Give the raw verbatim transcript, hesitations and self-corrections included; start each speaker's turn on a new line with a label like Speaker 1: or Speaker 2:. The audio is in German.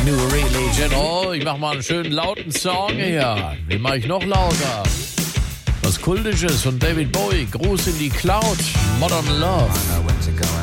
Speaker 1: New Religion. Oh, ich mach mal einen schönen lauten Song hier. Den mach ich noch lauter. Was Kultisches von David Bowie. Gruß in die Cloud. Modern Love.